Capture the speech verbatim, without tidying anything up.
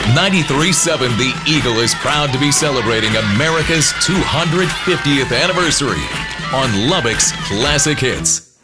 ninety-three point seven The Eagle is proud to be celebrating America's two hundred fiftieth anniversary on Lubbock's Classic Hits.